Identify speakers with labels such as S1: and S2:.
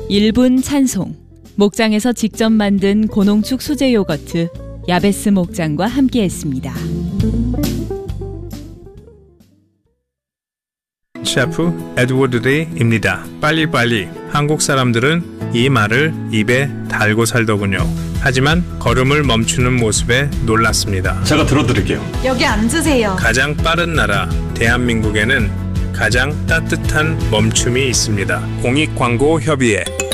S1: 1분 찬송. 목장에서 직접 만든 고농축 수제 요거트 야베스 목장과 함께했습니다.
S2: 셰프 에드워드 데이입니다. 빨리빨리. 한국 사람들은 이 말을 입에 달고 살더군요. 하지만 걸음을 멈추는 모습에 놀랐습니다.
S3: 제가 들어드릴게요.
S4: 여기 앉으세요.
S2: 가장 빠른 나라 대한민국에는 가장 따뜻한 멈춤이 있습니다. 공익광고협의회